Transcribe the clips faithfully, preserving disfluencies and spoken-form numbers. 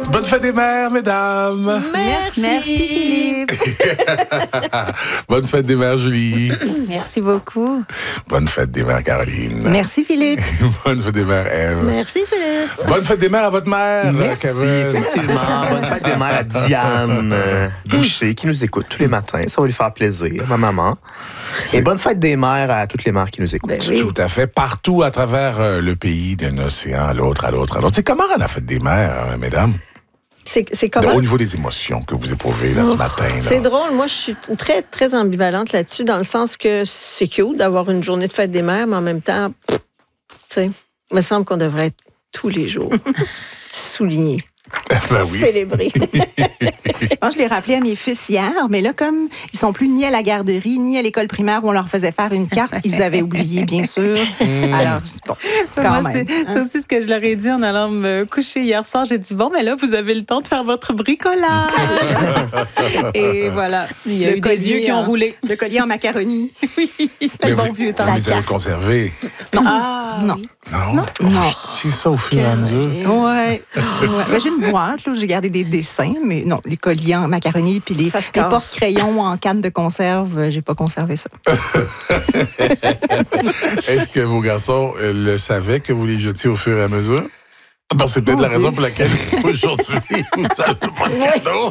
Bonne fête des mères, mesdames. Merci. Merci, Philippe. Bonne fête des mères, Julie. Merci beaucoup. Bonne fête des mères, Caroline. Merci, Philippe. Bonne fête des mères, Ève. Merci, Philippe. Bonne fête des mères à votre mère, Merci, Kevin. effectivement. Bonne fête des mères à Diane euh, Boucher, qui nous écoute tous les matins. Ça va lui faire plaisir, ma maman. C'est- Et bonne fête des mères à toutes les mères qui nous écoutent. Ben oui. Tout à fait. Partout à travers euh, le pays, d'un océan à l'autre, à l'autre, à l'autre. C'est comment la fête des mères, hein, mesdames? C'est, c'est De- comment? Au niveau des émotions que vous éprouvez là, ce matin. Là. C'est drôle. Moi, je suis très, très ambivalente là-dessus, dans le sens que c'est cute d'avoir une journée de fête des mères, mais en même temps, pff, tu sais, il me semble qu'on devrait être tous les jours souligné, Ben oui. célébré. Moi, je l'ai rappelé à mes fils hier, mais là, comme ils sont plus ni à la garderie, ni à l'école primaire où on leur faisait faire une carte, ils avaient oublié, bien sûr. Alors, c'est bon, quand Moi, même. c'est, c'est aussi ce que je leur ai dit en allant me coucher hier soir. J'ai dit, bon, mais là, vous avez le temps de faire votre bricolage. Et voilà, il y a Le eu des collier, yeux qui ont hein. roulé. Le collier en macaroni. Oui. Mais le bon vous, vieux temps. vous les avez conservés. Ah, Non. oui. Non? Non. C'est ça au fur et à mesure. Ouais. ouais. Ben, j'ai une boîte, là, où j'ai gardé des dessins, mais non, les colliers en macaroni puis les, Ça se les casse. porte-crayons en canne de conserve, euh, j'ai pas conservé ça. Est-ce que vos garçons euh, le savaient que vous les jetiez au fur et à mesure? Parce que c'est peut-être Mon la Dieu. raison pour laquelle aujourd'hui, vous n'avez pas de cadeau.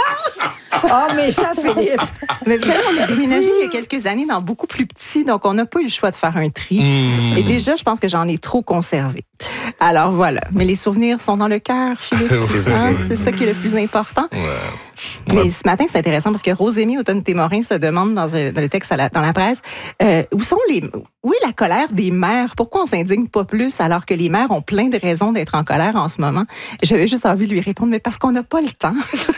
Oh, méchant Philippe. Mais vous savez, on a déménagé il y a quelques années dans beaucoup plus petit, donc on n'a pas eu le choix de faire un tri. Mmh. Et déjà, je pense que j'en ai trop conservé. Alors voilà. Mais les souvenirs sont dans le cœur, Philippe. C'est vrai. Hein? C'est ça qui est le plus important. Ouais. Mais ce matin, c'est intéressant parce que Rosémie Automne-Témorin se demande dans, un- dans le texte à la- dans la presse euh, où sont les où est la colère des mères? Pourquoi on s'indigne pas plus alors que les mères ont plein de raisons d'être en colère en ce moment? Et j'avais juste envie de lui répondre, mais parce qu'on n'a pas le temps.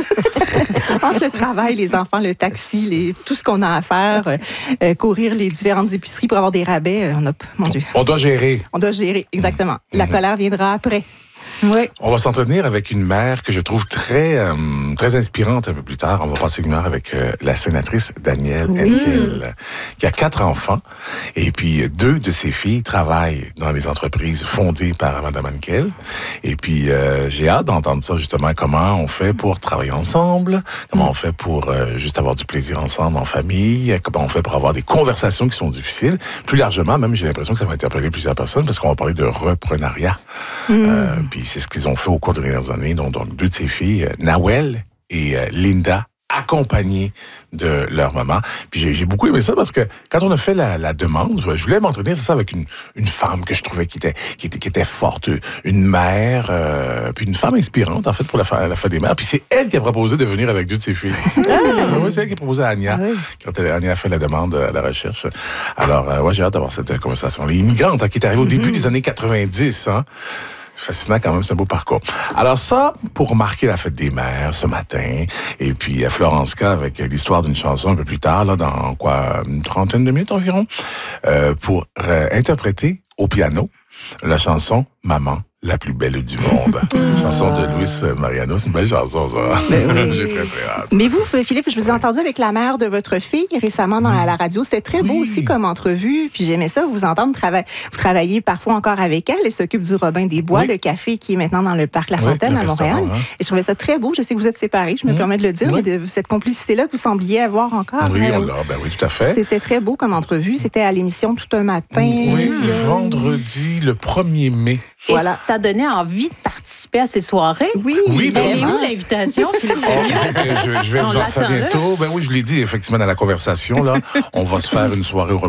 Entre le travail, les enfants, le taxi, les, tout ce qu'on a à faire, euh, euh, courir les différentes épiceries pour avoir des rabais, euh, on a, mon Dieu, On doit gérer. on doit gérer, exactement. La colère viendra après. Oui. On va s'entretenir avec une mère que je trouve très, euh, très inspirante un peu plus tard. On va passer une heure avec euh, la sénatrice Danielle Henkel, qui a quatre enfants. Et puis, deux de ses filles travaillent dans les entreprises fondées par Mme Henkel. Et puis, euh, j'ai hâte d'entendre ça, justement, comment on fait pour travailler ensemble, comment on fait pour euh, juste avoir du plaisir ensemble en famille, comment on fait pour avoir des conversations qui sont difficiles. Plus largement, même, j'ai l'impression que ça va interpeller plusieurs personnes parce qu'on va parler de reprenariat. Euh, puis c'est ce qu'ils ont fait au cours des dernières années. Donc, donc deux de ses filles, euh, Nawel et euh, Linda, accompagnées de leur maman. Puis j'ai, j'ai beaucoup aimé ça parce que quand on a fait la, la demande, je voulais m'entretenir, c'est ça, avec une, une femme que je trouvais qui était, qui était, qui était forte, une mère, euh, puis une femme inspirante, en fait, pour la, fa- la fête des mères. Puis c'est elle qui a proposé de venir avec deux de ses filles. Oui, c'est elle qui a proposé à Ania, quand elle, Ania a fait la demande à la recherche. Alors, euh, ouais, j'ai hâte d'avoir cette euh, conversation. Les immigrantes, hein, qui est arrivée au début des années quatre-vingt-dix, hein. C'est fascinant quand même, c'est un beau parcours. Alors ça, pour marquer la fête des mères ce matin, et puis euh, Florence K avec euh, l'histoire d'une chanson un peu plus tard, là, dans quoi, une trentaine de minutes environ, euh, pour euh, interpréter au piano la chanson « Maman, la plus belle du monde ». Chanson de Luis Mariano, c'est une belle chanson ça. J'ai très très hâte. Mais vous, Philippe, je vous ai entendu avec la mère de votre fille récemment dans, à la radio. C'était très beau Oui. aussi comme entrevue. Puis j'aimais ça, vous entendre travailler. Vous travaillez parfois encore avec elle. Elle s'occupe du Robin des Bois, Oui. le café qui est maintenant dans le parc La Oui, Fontaine le à Montréal. restaurant, hein. Et je trouvais ça très beau. Je sais que vous êtes séparés, je me Mmh. permets de le dire, Oui. mais de cette complicité-là que vous sembliez avoir encore. Oui, euh, on l'a, ben oui, tout à fait. C'était très beau comme entrevue. C'était à l'émission Tout un matin. Oui, Euh, vendredi, le premier mai. Et Voilà. ça donnait envie de participer à ces soirées. Oui, Oui, ben Elle est oui. où l'invitation, Philippe? Je, je vais On vous en faire l'attend, là. bientôt. Ben oui, je l'ai dit, effectivement, dans la conversation, là. On va se faire une soirée au